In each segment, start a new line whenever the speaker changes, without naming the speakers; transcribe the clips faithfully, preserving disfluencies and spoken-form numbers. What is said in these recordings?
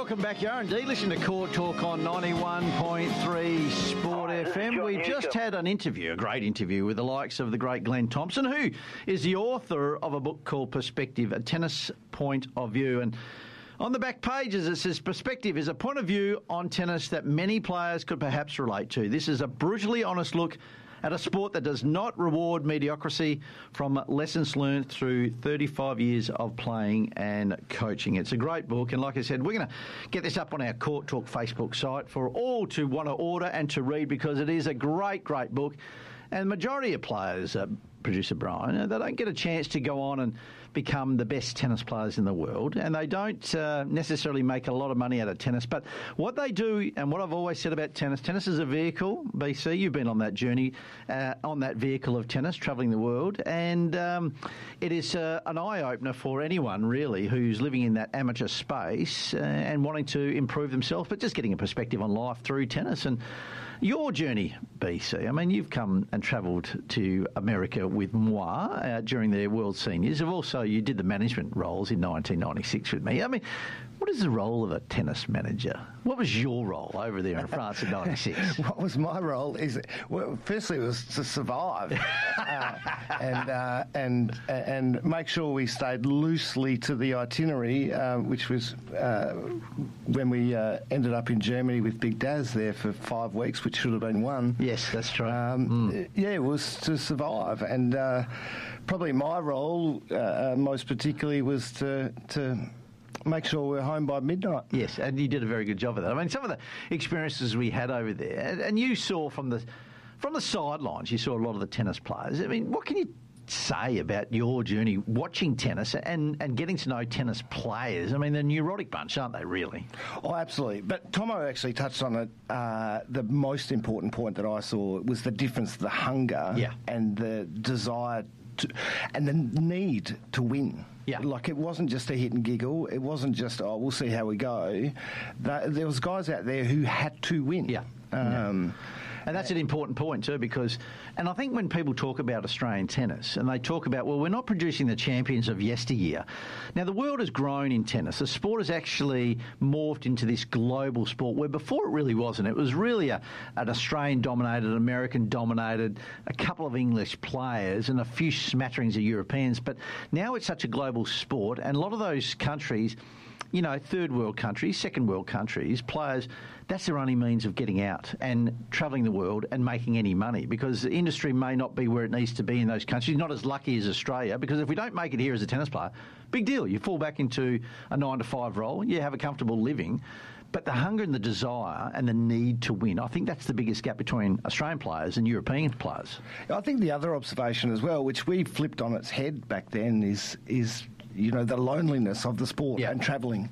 Welcome back. You are indeed listening to Court Talk on ninety-one point three Sport F M. We've just had an interview, a great interview, with the likes of the great Glenn Thompson, who is the author of a book called Perspective, A Tennis Point of View. And on the back pages, it says, Perspective is a point of view on tennis that many players could perhaps relate to. This is a brutally honest look at a sport that does not reward mediocrity, from lessons learned through thirty-five years of playing and coaching. It's a great book, and like I said, we're going to get this up on our Court Talk Facebook site for all to want to order and to read, because it is a great, great book. And the majority of players, uh, Producer Brian, they don't get a chance to go on and become the best tennis players in the world, and they don't uh, necessarily make a lot of money out of tennis. But what they do, and what I've always said about tennis, tennis is a vehicle. B C, you've been on that journey, uh, on that vehicle of tennis, travelling the world, and um, it is uh, an eye-opener for anyone, really, who's living in that amateur space uh, and wanting to improve themselves, but just getting a perspective on life through tennis. And your journey, B C, I mean, you've come and travelled to America with moi uh, during their World Seniors. You've also, you did the management roles in nineteen ninety-six with me. I mean, what is the role of a tennis manager? What was your role over there in France in ninety-six?
What was my role? Is well, firstly, it was to survive uh, and uh, and and make sure we stayed loosely to the itinerary, uh, which was uh, when we uh, ended up in Germany with Big Daz there for five weeks, which should have been one.
Yes, that's true.
Um, mm. Yeah, it was to survive, and uh, probably my role, uh, most particularly, was to to. make sure we're home by midnight.
Yes, and you did a very good job of that. I mean, some of the experiences we had over there, and, and you saw from the from the sidelines, you saw a lot of the tennis players. I mean, what can you say about your journey watching tennis and, and getting to know tennis players? I mean, they're a neurotic bunch, aren't they, really?
Oh, absolutely. But Tomo actually touched on it. Uh, the most important point that I saw was the difference, the hunger
yeah.
and the desire to, and the need to win.
Yeah.
Like, it wasn't just a hit and giggle. It wasn't just, oh, we'll see how we go. There was guys out there who had to win.
Yeah.
Um,
yeah. And that's an important point too, because, and I think when people talk about Australian tennis and they talk about, well, we're not producing the champions of yesteryear. Now, the world has grown in tennis. The sport has actually morphed into this global sport, where before it really wasn't. It was really a, an Australian-dominated, American-dominated, a couple of English players and a few smatterings of Europeans. But now it's such a global sport, and a lot of those countries, you know, third world countries, second world countries, players, that's their only means of getting out and travelling the world and making any money, because the industry may not be where it needs to be in those countries, not as lucky as Australia, because if we don't make it here as a tennis player, big deal. You fall back into a nine to five role, you have a comfortable living, but the hunger and the desire and the need to win, I think that's the biggest gap between Australian players and European players.
I think the other observation as well, which we flipped on its head back then, is is you know, the loneliness of the sport yeah. and travelling.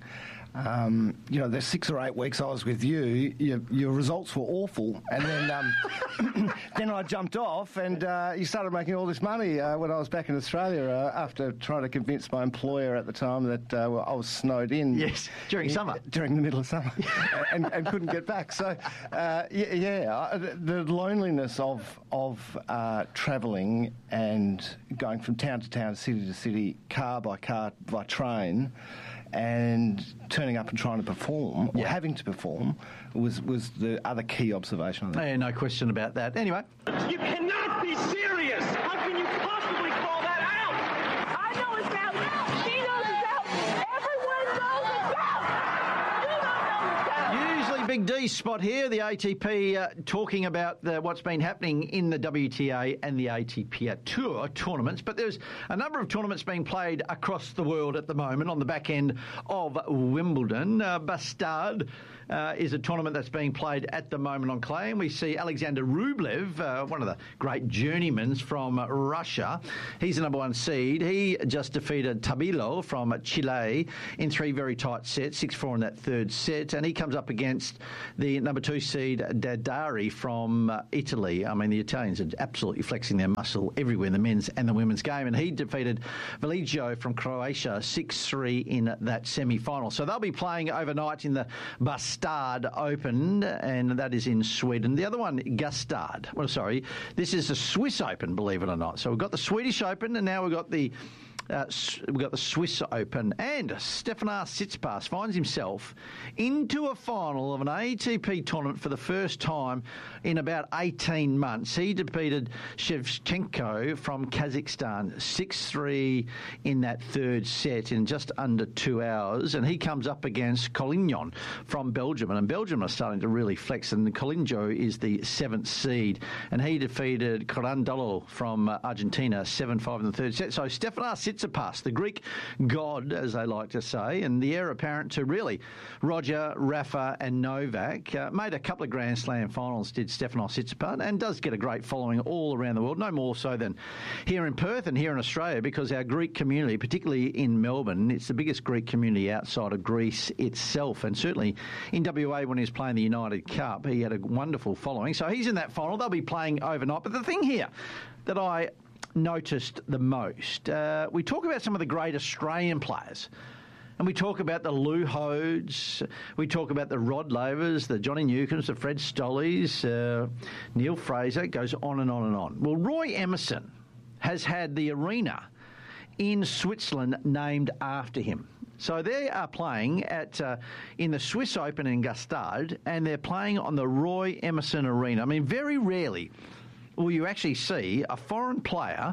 Um, you know, the six or eight weeks I was with you, your, your results were awful, and then um, then I jumped off, and uh, you started making all this money uh, when I was back in Australia uh, after trying to convince my employer at the time that uh, well, I was snowed in.
Yes, during
in,
summer.
During the middle of summer, and, and couldn't get back. So, uh, yeah, yeah, the loneliness of of uh, travelling and going from town to town, city to city, car by car, by train, and turning up and trying to perform, or
yeah.
having to perform, was was the other key observation. I think.
Yeah, no question about that. Anyway.
You cannot be serious! How can you possibly call that out?
I know it's out. She knows it's out. Everyone knows it's out. You don't know it's out.
Usually Big D's spot here, the A T P uh, talking about the, what's been happening in the W T A and the A T P Tour tournaments, but there's a number of tournaments being played across the world at the moment on the back end of Wimbledon. Uh, Bastard uh, is a tournament that's being played at the moment on clay, and we see Alexander Rublev, uh, one of the great journeymen from Russia. He's the number one seed. He just defeated Tabilo from Chile in three very tight sets, six four in that third set, and he comes up against the number two seed Dadari from uh, Italy. I mean, the Italians are absolutely flexing their muscle everywhere in the men's and the women's game, and he defeated Valijo from Croatia six three in that semi-final. So they'll be playing overnight in the Bastard Open, and that is in Sweden. The other one, Gustard. Well, sorry, this is the Swiss Open, believe it or not. So we've got the Swedish Open, and now we've got the Uh, we've got the Swiss Open, and Stefanos Tsitsipas finds himself into a final of an A T P tournament for the first time in about eighteen months. He defeated Shevchenko from Kazakhstan six three in that third set in just under two hours, and he comes up against Collignon from Belgium, and Belgium are starting to really flex, and Collignon is the seventh seed, and he defeated Corandolo from uh, Argentina seven five in the third set. So Stefanos Tsitsipas, the Greek god, as they like to say, and the heir apparent to really Roger, Rafa and Novak, uh, made a couple of Grand Slam finals, did Stefanos Tsitsipas, and does get a great following all around the world, no more so than here in Perth and here in Australia, because our Greek community, particularly in Melbourne, it's the biggest Greek community outside of Greece itself, and certainly in W A when he was playing the United Cup, he had a wonderful following. So he's in that final. They'll be playing overnight. But the thing here that I noticed the most, uh, we talk about some of the great Australian players, and we talk about the Lou Hodes, we talk about the Rod Lavers, the Johnny Newcombs, the Fred Stollies, uh, Neil Fraser, it goes on and on and on. Well, Roy Emerson has had the arena in Switzerland named after him. So they are playing at uh, in the Swiss Open in Gstaad, and they're playing on the Roy Emerson Arena. I mean, very rarely will you actually see a foreign player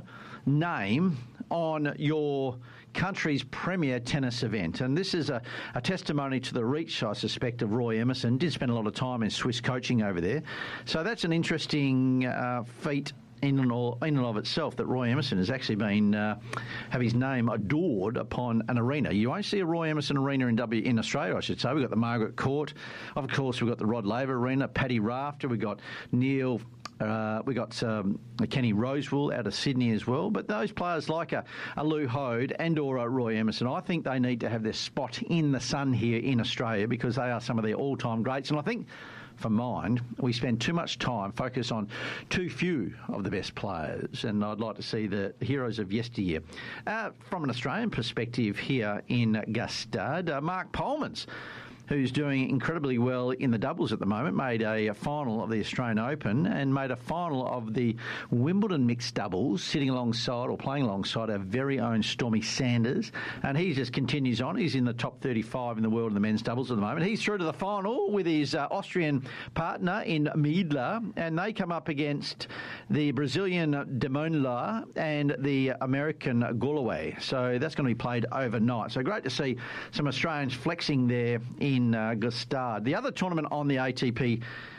name on your country's premier tennis event. And this is a, a testimony to the reach, I suspect, of Roy Emerson. Did spend a lot of time in Swiss coaching over there. So that's an interesting uh, feat in and, all, in and of itself, that Roy Emerson has actually been uh, have his name adored upon an arena. You won't see a Roy Emerson arena in W in Australia, I should say. We've got the Margaret Court. Of course, we've got the Rod Laver Arena, Paddy Rafter. We've got Neil... Uh, we got um, Kenny Rosewool out of Sydney as well. But those players like a, a Lou Hode and or a Roy Emerson, I think they need to have their spot in the sun here in Australia, because they are some of their all-time greats. And I think, for mine, we spend too much time focused on too few of the best players, and I'd like to see the heroes of yesteryear. Uh, from an Australian perspective here in Gstaad, uh, Mark Polmans, who's doing incredibly well in the doubles at the moment, made a, a final of the Australian Open and made a final of the Wimbledon mixed doubles, sitting alongside or playing alongside our very own Stormy Sanders. And he just continues on. He's in the top thirty-five in the world in the men's doubles at the moment. He's through to the final with his uh, Austrian partner in Miedler, and they come up against the Brazilian Demonla and the American Galloway. So that's going to be played overnight. So great to see some Australians flexing there in in uh, Gstaad. The other tournament on the A T P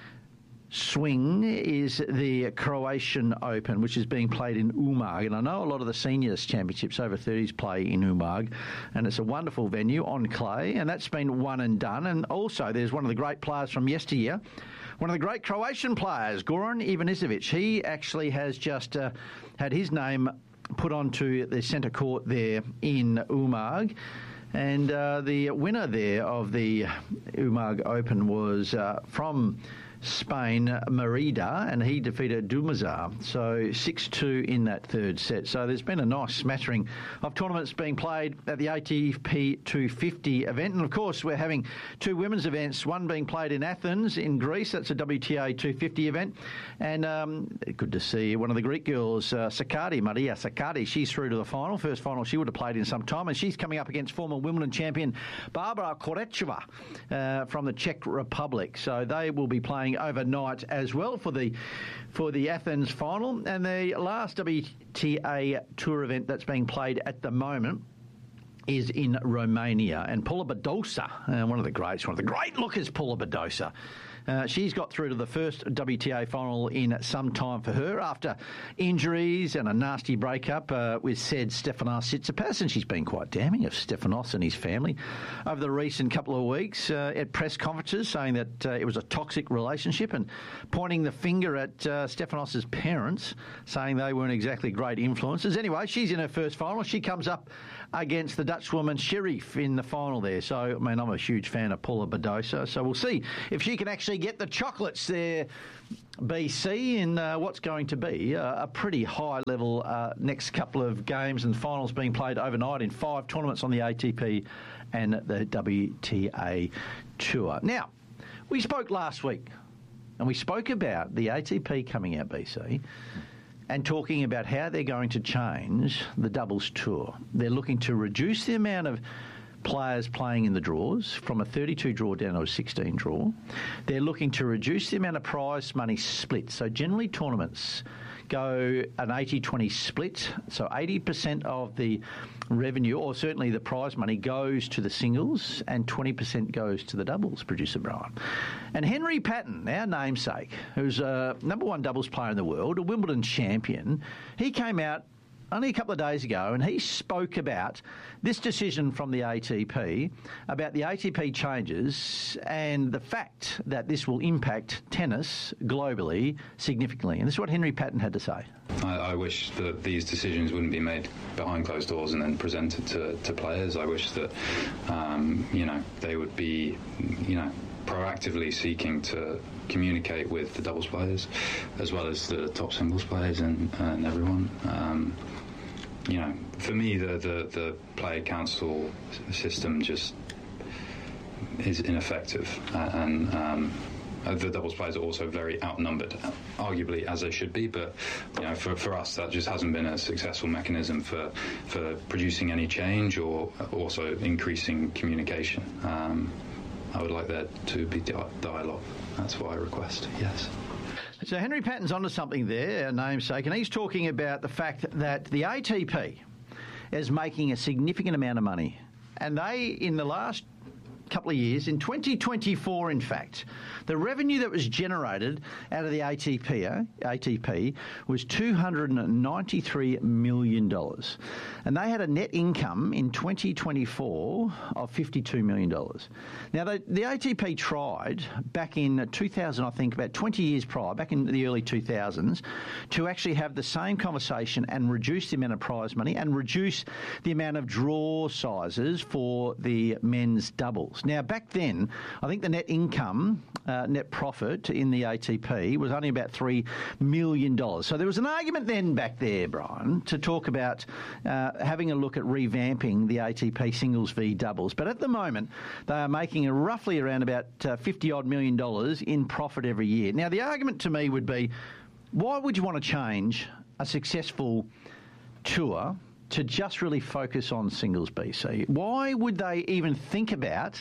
swing is the Croatian Open, which is being played in Umag. And I know a lot of the seniors championships over thirties play in Umag, and it's a wonderful venue on clay, and that's been one and done. And also there's one of the great players from yesteryear, one of the great Croatian players, Goran Ivanisevic. He actually has just uh, had his name put onto the centre court there in Umag. And uh, the winner there of the Umag Open was uh, from Spain, Merida, and he defeated Dumazar. So six two in that third set. So there's been a nice smattering of tournaments being played at the A T P two fifty event. And, of course, we're having two women's events, one being played in Athens in Greece. That's a W T A two fifty event. And um, good to see one of the Greek girls, uh, Sakkari, Maria Sakkari. She's through to the final. First final she would have played in some time. And she's coming up against former Wimbledon champion Barbara Korecheva uh, from the Czech Republic. So they will be playing overnight as well for the for the Athens final. And the last W T A Tour event that's being played at the moment is in Romania. And Paula Badosa, uh, one of the greats, one of the great lookers, Paula Badosa. Uh, she's got through to the first W T A final in some time for her after injuries and a nasty breakup uh, with said Stefanos Tsitsipas, and she's been quite damning of Stefanos and his family over the recent couple of weeks uh, at press conferences, saying that uh, it was a toxic relationship and pointing the finger at uh, Stefanos' parents, saying they weren't exactly great influences. Anyway, she's in her first final. She comes up against the Dutch woman Sherif in the final there. So, I mean, I'm a huge fan of Paula Badosa, so we'll see if she can actually get the chocolates there, B C, in uh, what's going to be uh, a pretty high-level uh, next couple of games and finals being played overnight in five tournaments on the A T P and the W T A Tour. Now, we spoke last week, and we spoke about the A T P coming out, B C, and talking about how they're going to change the doubles tour. They're looking to reduce the amount of players playing in the draws from a thirty-two draw down to a sixteen draw. They're looking to reduce the amount of prize money split. So generally tournaments go an eighty twenty split. So eighty percent of the revenue, or certainly the prize money, goes to the singles and twenty percent goes to the doubles, producer Brian. And Henry Patton, our namesake, who's a number one doubles player in the world, a Wimbledon champion, he came out only a couple of days ago, and he spoke about this decision from the A T P, about the A T P changes and the fact that this will impact tennis globally significantly. And this is what Henry Patton had to say.
I, I wish that these decisions wouldn't be made behind closed doors and then presented to, to players. I wish that, um, you know, they would be, you know, proactively seeking to communicate with the doubles players as well as the top singles players and, and everyone. Um, you know, for me, the, the, the player council system just is ineffective, uh, and um, the doubles players are also very outnumbered, arguably, as they should be. But you know, for, for us, that just hasn't been a successful mechanism for for producing any change or also increasing communication. Um, I would like there to be di- dialogue. That's what I request, yes.
So Henry Patton's onto something there, our namesake, and he's talking about the fact that the A T P is making a significant amount of money. And they, in the last couple of years, in twenty twenty-four, in fact, the revenue that was generated out of the A T P, uh, A T P was two hundred ninety-three million dollars. And they had a net income in twenty twenty-four of fifty-two million dollars. Now, they, the A T P tried back in two thousand, I think, about twenty years prior, back in the early two thousands, to actually have the same conversation and reduce the amount of prize money and reduce the amount of draw sizes for the men's doubles. Now, back then, I think the net income, uh, net profit in the A T P was only about three million dollars. So there was an argument then back there, Brian, to talk about uh, having a look at revamping the A T P singles v doubles. But at the moment, they are making a roughly around about uh, fifty odd million dollars in profit every year. Now, the argument to me would be, why would you want to change a successful tour to just really focus on singles, B C? Why would they even think about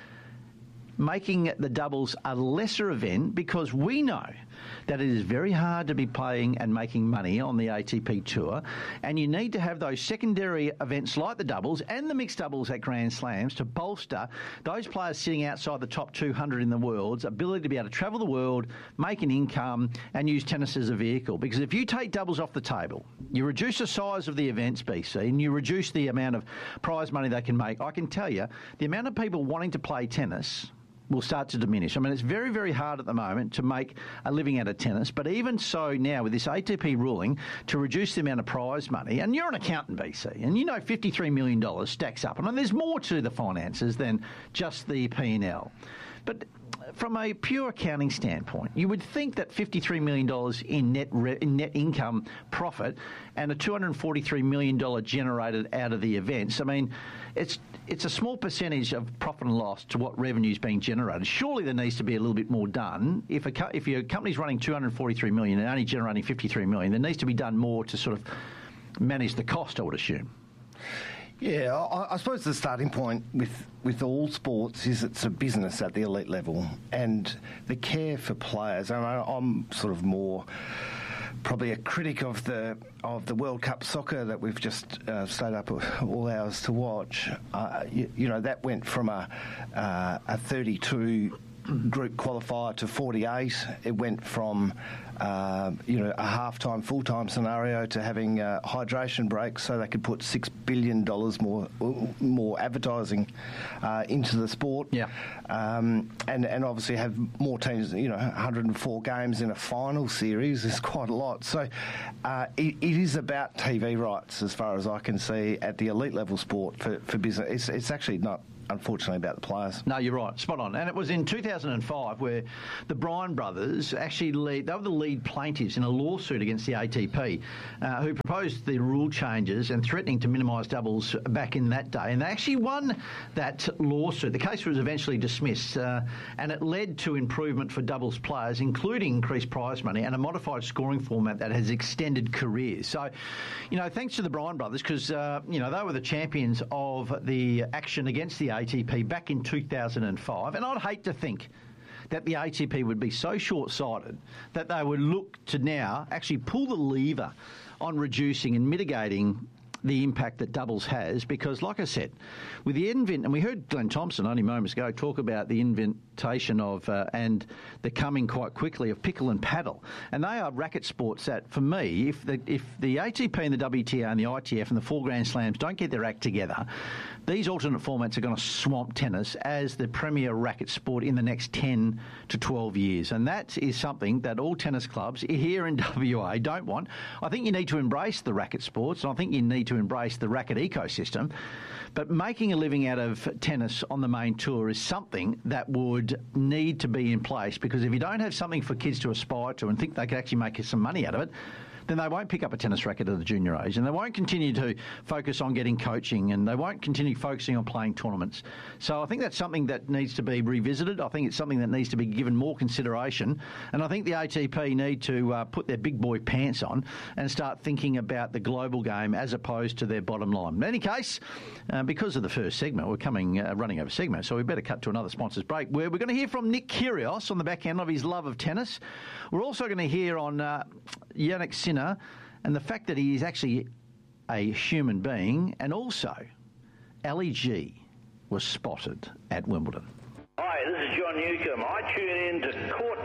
making the doubles a lesser event? Because we know that it is very hard to be playing and making money on the A T P Tour, and you need to have those secondary events like the doubles and the mixed doubles at Grand Slams to bolster those players sitting outside the top two hundred in the world's ability to be able to travel the world, make an income, and use tennis as a vehicle. Because if you take doubles off the table, you reduce the size of the events, B C, and you reduce the amount of prize money they can make, I can tell you the amount of people wanting to play tennis will start to diminish. I mean, it's very, very hard at the moment to make a living out of tennis, but even so now with this A T P ruling to reduce the amount of prize money, and you're an accountant, B C, and you know fifty-three million dollars stacks up. I mean, there's more to the finances than just the P and L. But from a pure accounting standpoint, you would think that fifty-three million dollars in net re- in net income profit and a two hundred forty-three million dollars generated out of the events, I mean, it's it's a small percentage of profit and loss to what revenue is being generated. Surely there needs to be a little bit more done. If a co- if your company's running two hundred forty-three million dollars and only generating fifty-three million dollars, there needs to be done more to sort of manage the cost, I would assume.
Yeah, I, I suppose the starting point with, with all sports is it's a business at the elite level, and the care for players. And I, I'm sort of more probably a critic of the of the World Cup soccer that we've just uh, stayed up all hours to watch. Uh, you, you know, that went from a uh, a thirty-two group qualifier to forty-eight. It went from uh, you know a half-time, full-time scenario to having uh, hydration breaks so they could put six billion dollars more more advertising uh, into the sport.
Yeah,
um, and and obviously have more teams. You know, one hundred four games in a final series is quite a lot. So uh, it, it is about T V rights, as far as I can see, at the elite level sport for, for business. It's, it's actually not unfortunately, about the players.
No, you're right. Spot on. And it was in two thousand five where the Bryan brothers actually lead, they were the lead plaintiffs in a lawsuit against the A T P, uh, who proposed the rule changes and threatening to minimise doubles back in that day. And they actually won that lawsuit. The case was eventually dismissed, uh, and it led to improvement for doubles players, including increased prize money and a modified scoring format that has extended careers. So, you know, thanks to the Bryan brothers, because, uh, you know, they were the champions of the action against the A T P back in two thousand five. And I'd hate to think that the A T P would be so short-sighted that they would look to now actually pull the lever on reducing and mitigating the impact that doubles has, because, like I said, with the invent, and we heard Glenn Thompson only moments ago talk about the inventation of uh, and the coming quite quickly of pickle and paddle, and they are racket sports that, for me, if the if the A T P and the W T A and the I T F and the four Grand Slams don't get their act together, these alternate formats are going to swamp tennis as the premier racket sport in the next ten to twelve years, and that is something that all tennis clubs here in W A don't want. I think you need to embrace the racket sports, and I think you need to embrace the racket ecosystem, but making a living out of tennis on the main tour is something that would need to be in place, because if you don't have something for kids to aspire to and think they could actually make some money out of it, then they won't pick up a tennis racket at the junior age, and they won't continue to focus on getting coaching, and they won't continue focusing on playing tournaments. So I think that's something that needs to be revisited. I think it's something that needs to be given more consideration, and I think the A T P need to uh, put their big boy pants on and start thinking about the global game as opposed to their bottom line. In any case, uh, because of the first segment, we're coming uh, running over segment, so we better cut to another sponsor's break, where we're going to hear from Nick Kyrgios on the back end of his love of tennis. We're also going to hear on uh, Jannik Sinner and the fact that he is actually a human being, and also Ali G was spotted at Wimbledon.
Hi, this is John Newcombe. I tune in to Court